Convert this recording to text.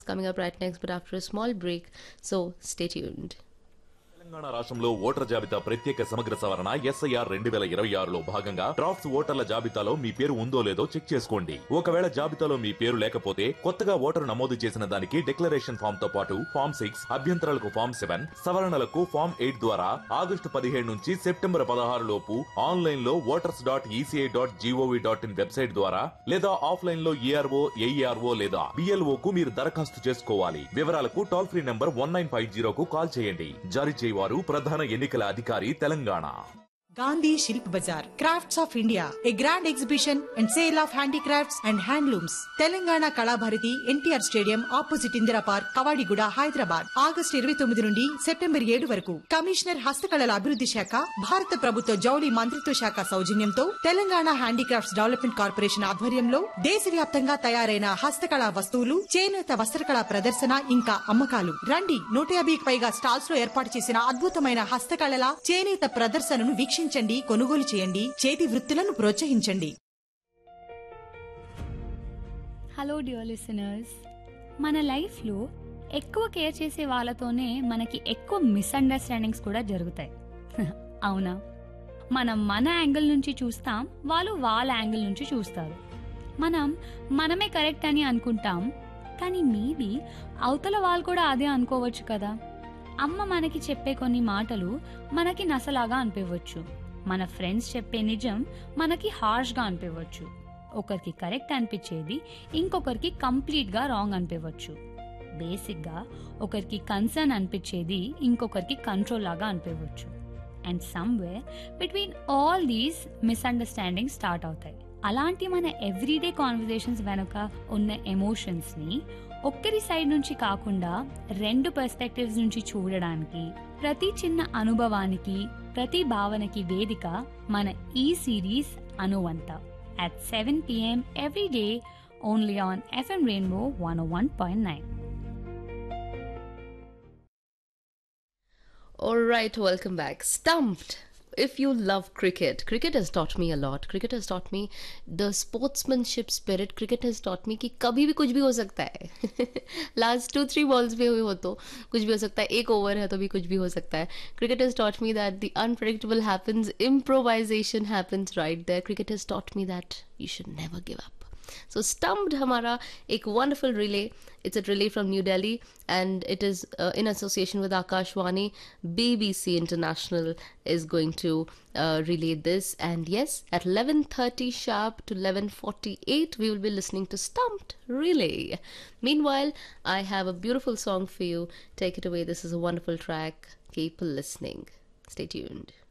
coming up right next, but after a small break. So stay tuned. Telangana రాష్ట్రంలో voter జాబితా ప్రత్యేక సమగ్ర సవరణ ఎస్ఐఆర్ 2026లో భాగంగా డ్రాఫ్ట్స్ ఓటర్ల జాబితాలో మీ పేరు ఉందో లేదో చెక్ చేసుకోండి. ఒకవేళ జాబితాలో మీ పేరు లేకపోతే కొత్తగా ఓటరు నమోదు చేసిన దానికి డిక్లరేషన్ ఫామ్ తో పాటు ఫామ్ 6, అభ్యంతరాలకు ఫామ్ 7, సవరణలకు ఫామ్ 8 ద్వారా ఆగస్టు 17 నుంచి సెప్టెంబర్ 16 లోపు ఆన్లైన్ లో voters.eci.gov.in వెబ్సైట్ ద్వారా లేదా ఆఫ్లైన్ లో ఏఆర్ఓ, ఏఈఆర్ఓ లేదా బిఎల్ఓ కు మీరు దరఖాస్తు చేసుకోవాలి. వివరాలకు టోల్ ఫ్రీ నంబర్ 1950 కు కాల్ చేయండి. జారీ చేయవారు ప్రధాన ఎన్నికల అధికారి Telangana. Gandhi Shilp Bazaar, Crafts of India, a grand exhibition and sale of handicrafts and handlooms. Telangana Kalabharati, NTR Stadium, opposite Indira Park, Kavadiguda, Hyderabad. August 29 నుండి సెప్టెంబర్ 7 వరకు. కమిషనర్ హస్తకళల అభివృద్ధి శాఖ, భారత ప్రభుత్వ జౌళి మంత్రిత్వ శాఖ సౌజన్యంతో తెలంగాణ హ్యాండీక్రాఫ్ట్స్ డెవలప్మెంట్ కార్పొరేషన్ ఆధ్వర్యంలో దేశవ్యాప్తంగా తయారైన హస్తకళా వస్తువులు, చేనేత వస్త్రకళా ప్రదర్శన ఇంకా అమ్మకాలు. రండి, 150కి పైగా స్టాల్స్ లో ఏర్పాటు చేసిన అద్భుతమైన హస్తకళల, చేనేత ప్రదర్శనను వీక్షించండి, కొనుగోలు చేయండి, చేతి వృత్తులను ప్రోత్సహించండి. హలో డియర్ లిసనర్స్, మన లైఫ్లో ఎక్కువ కేర్ చేసే వాళ్ళతోనే మనకి ఎక్కువ మిస్అండర్స్టాండింగ్స్ కూడా జరుగుతాయి. అవునా? మనం మన యాంగిల్ నుంచి చూస్తాం, వాళ్ళు వాళ్ళ యాంగిల్ నుంచి చూస్తారు. మనమే కరెక్ట్ అని అనుకుంటాం, కానీ మేబీ అవతల వాళ్ళు కూడా అదే అనుకోవచ్చు కదా. అమ్మ మనకి చెప్పే కొన్ని మాటలు మనకి నసలాగా అనిపించవచ్చు. మన ఫ్రెండ్స్ చెప్పే నిజం మనకి హార్ష్గా అనిపించవచ్చు. ఒకరికి కరెక్ట్ అనిపించేది ఇంకొకరికి కంప్లీట్గా రాంగ్ అనిపించవచ్చు. బేసిక్గా ఒకరికి కన్సర్న్ అనిపించేది ఇంకొకరికి కంట్రోల్ లాగా అనిపించవచ్చు. And somewhere between all these misunderstanding start అవుతాయి. అలాంటి మన ఎవ్రీడే కాన్వర్సేషన్స్ వెనుక ఉన్న ఎమోషన్స్ ని ఒక్కరి సైడ్ నుంచి కాకుండా 2 పర్స్పెక్టివ్స్ నుంచి చూడడానికి, ప్రతి చిన్న అనుభవానికి, ప్రతి భావనకి వేదిక మన ఈ series అనువంత at 7 p.m. every day only on FM Rainbow 101.9. All right, welcome back. Stumped. If you love cricket, cricket has taught me a lot. Cricket has taught me the sportsmanship spirit. Cricket has taught me कि कभी भी कुछ भी हो सकता है. Last 2-3 balls पे हुई हो तो कुछ भी हो सकता है. एक ओवर है तो भी कुछ भी हो सकता है. Cricket has taught me that the unpredictable happens, improvisation happens right there. Cricket has taught me that you should never give up. So Stumped हमारा एक wonderful relay. It's a relay from New Delhi and it is in association with Akashwani. BBC International is going to relay this, and yes, at 11:30 sharp to 11:48 we will be listening to Stumped Relay. Meanwhile, I have a beautiful song for you. Take it away. This is a wonderful track. Keep listening. Stay tuned.